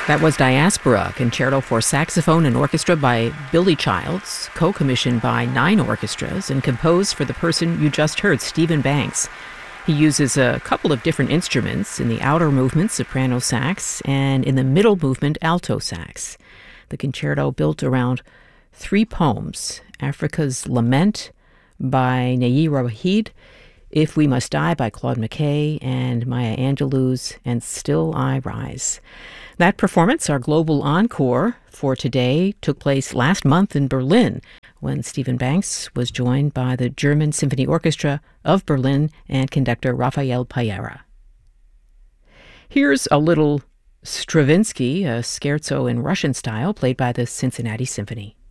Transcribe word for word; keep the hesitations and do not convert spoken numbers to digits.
That was Diaspora, concerto for saxophone and orchestra by Billy Childs, co-commissioned by nine orchestras and composed for the person you just heard, Stephen Banks. He uses a couple of different instruments, in the outer movement, soprano sax, and in the middle movement, alto sax. The concerto built around three poems: Africa's Lament by Nayirah Waheed, If We Must Die by Claude McKay, and Maya Angelou's And Still I Rise. That performance, our global encore for today, took place last month in Berlin when Stephen Banks was joined by the German Symphony Orchestra of Berlin and conductor Rafael Payera. Here's a little Stravinsky, a scherzo in Russian style played by the Cincinnati Symphony.